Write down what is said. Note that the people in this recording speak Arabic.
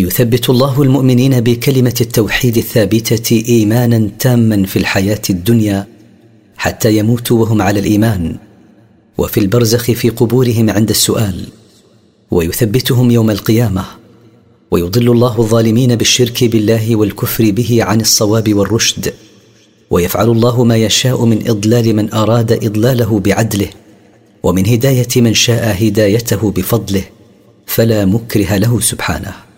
يثبت الله المؤمنين بكلمة التوحيد الثابتة إيمانا تاما في الحياة الدنيا حتى يموتوا وهم على الإيمان، وفي البرزخ في قبورهم عند السؤال، ويثبتهم يوم القيامة. ويضل الله الظالمين بالشرك بالله والكفر به عن الصواب والرشد، ويفعل الله ما يشاء من إضلال من أراد إضلاله بعدله، ومن هداية من شاء هدايته بفضله، فلا مكره له سبحانه.